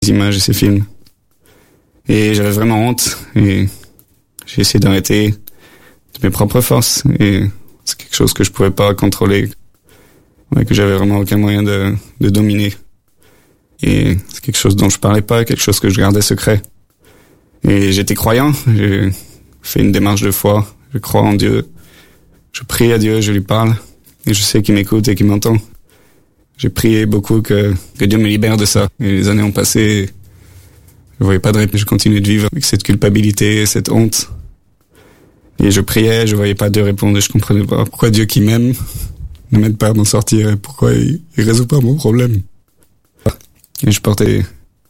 images et ces films. Et j'avais vraiment honte et j'ai essayé d'arrêter de mes propres forces et c'est quelque chose que je pouvais pas contrôler, que j'avais vraiment aucun moyen de dominer. Et c'est quelque chose dont je parlais pas, quelque chose que je gardais secret. Et j'étais croyant, j'ai fait une démarche de foi, je crois en Dieu, je prie à Dieu, je lui parle et je sais qu'il m'écoute et qu'il m'entend. J'ai prié beaucoup que Dieu me libère de ça. Et les années ont passé, je voyais pas de réponse, je continuais de vivre avec cette culpabilité, cette honte. Et je priais, je voyais pas Dieu répondre, je comprenais pas pourquoi Dieu qui m'aime ne m'aide pas à m'en sortir et pourquoi il résout pas mon problème. Et je portais,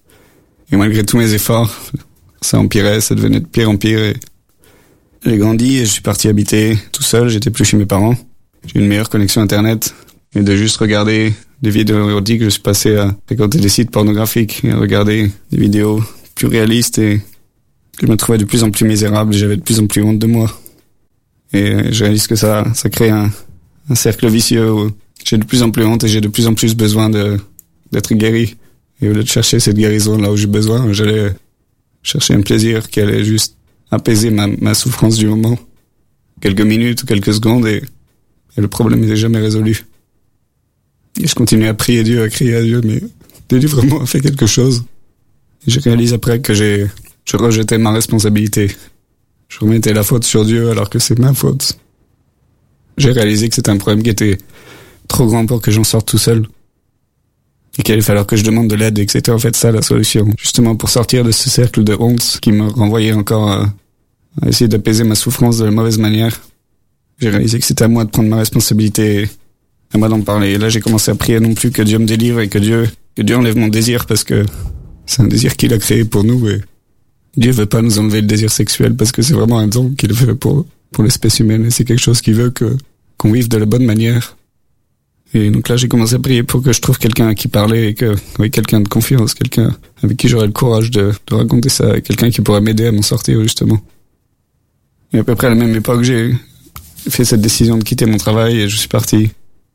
et malgré tous mes efforts, ça empirait, ça devenait de pire en pire et j'ai grandi et je suis parti habiter tout seul, j'étais plus chez mes parents. J'ai une meilleure connexion internet et de juste regarder des vidéos érotiques, je suis passé à fréquenter des sites pornographiques et à regarder des vidéos plus réalistes et je me trouvais de plus en plus misérable, j'avais de plus en plus honte de moi. Et je réalise que ça crée un cercle vicieux où j'ai de plus en plus honte et j'ai de plus en plus besoin d'être guéri. Et au lieu de chercher cette guérison là où j'ai besoin, j'allais chercher un plaisir qui allait juste apaiser ma souffrance du moment. Quelques minutes ou quelques secondes et le problème n'était jamais résolu. Et je continue à prier Dieu, à crier à Dieu, mais Dieu vraiment a fait quelque chose. Et je réalise après que je rejetais ma responsabilité. Je remettais la faute sur Dieu alors que c'est ma faute. J'ai réalisé que c'était un problème qui était trop grand pour que j'en sorte tout seul. Et qu'il allait falloir que je demande de l'aide et que c'était en fait ça la solution. Justement pour sortir de ce cercle de honte qui me renvoyait encore à essayer d'apaiser ma souffrance de la mauvaise manière. J'ai réalisé que c'était à moi de prendre ma responsabilité, à moi d'en parler. Et là, j'ai commencé à prier non plus que Dieu me délivre et que Dieu enlève mon désir parce que c'est un désir qu'il a créé pour nous et Dieu veut pas nous enlever le désir sexuel parce que c'est vraiment un don qu'il fait pour l'espèce humaine et c'est quelque chose qu'il veut qu'on vive de la bonne manière. Et donc là, j'ai commencé à prier pour que je trouve quelqu'un à qui parler et avec quelqu'un de confiance, quelqu'un avec qui j'aurais le courage de raconter ça, quelqu'un qui pourrait m'aider à m'en sortir, justement. Et à peu près à la même époque, j'ai fait cette décision de quitter mon travail et je suis parti.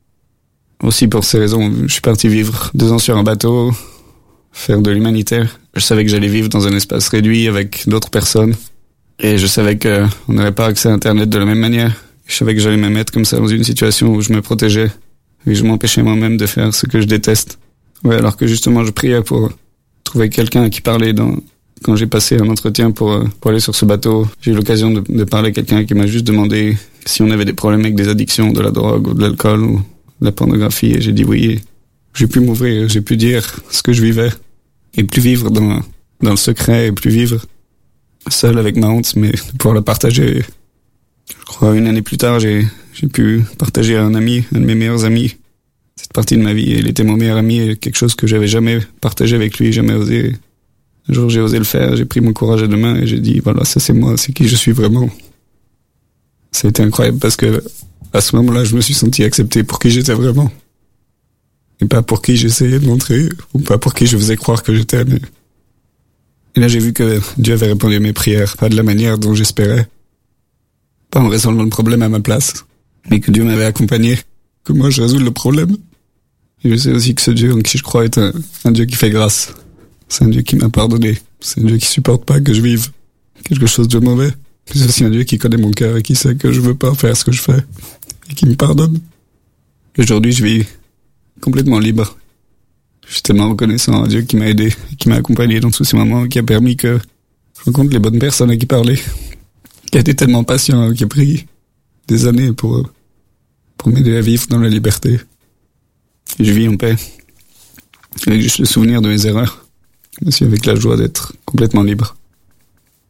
Aussi pour ces raisons, je suis parti vivre 2 ans sur un bateau, faire de l'humanitaire. Je savais que j'allais vivre dans un espace réduit avec d'autres personnes. Et je savais qu'on n'aurait pas accès à Internet de la même manière. Je savais que j'allais me mettre comme ça dans une situation où je me protégeais. Et je m'empêchais moi-même de faire ce que je déteste. Ouais, alors que justement, je priais pour trouver quelqu'un à qui parler quand j'ai passé un entretien pour aller sur ce bateau. J'ai eu l'occasion de parler à quelqu'un qui m'a juste demandé si on avait des problèmes avec des addictions, de la drogue ou de l'alcool ou de la pornographie. Et j'ai dit oui. Et j'ai pu m'ouvrir, j'ai pu dire ce que je vivais. Et plus vivre dans le secret et plus vivre seul avec ma honte, mais de pouvoir la partager. Je crois 1 année plus tard, j'ai pu partager à un ami, un de mes meilleurs amis, cette partie de ma vie. Et il était mon meilleur ami et quelque chose que j'avais jamais partagé avec lui, jamais osé. Un jour, j'ai osé le faire, j'ai pris mon courage à 2 mains et j'ai dit, voilà, ça c'est moi, c'est qui je suis vraiment. Ça a été incroyable parce que à ce moment-là, je me suis senti accepté pour qui j'étais vraiment. Et pas pour qui j'essayais de montrer, ou pas pour qui je faisais croire que j'étais. Mais... Et là, j'ai vu que Dieu avait répondu à mes prières, pas de la manière dont j'espérais. Pas en résolvant le problème à ma place, mais que Dieu m'avait accompagné, que moi je résoudre le problème. Et je sais aussi que ce Dieu en qui je crois est un Dieu qui fait grâce. C'est un Dieu qui m'a pardonné. C'est un Dieu qui supporte pas que je vive quelque chose de mauvais. C'est aussi un Dieu qui connaît mon cœur et qui sait que je veux pas faire ce que je fais. Et qui me pardonne. Et aujourd'hui, je vis complètement libre. Je suis tellement reconnaissant à Dieu qui m'a aidé, qui m'a accompagné dans tous ces moments, qui a permis que je rencontre les bonnes personnes à qui parler. Qui a été tellement patient, qui a pris des années pour m'aider à vivre dans la liberté. Et je vis en paix. Avec juste le souvenir de mes erreurs. Mais aussi avec la joie d'être complètement libre.